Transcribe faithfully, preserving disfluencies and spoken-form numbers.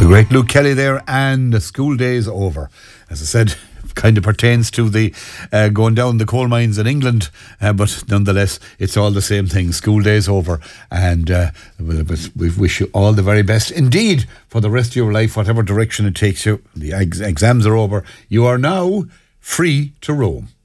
great Luke Kelly there, and the school days over. As I said, kind of pertains to the uh, going down the coal mines in England, uh, but nonetheless, it's all the same thing. School days over, and uh, we wish you all the very best indeed for the rest of your life, whatever direction it takes you. The ex- exams are over. You are now free to roam.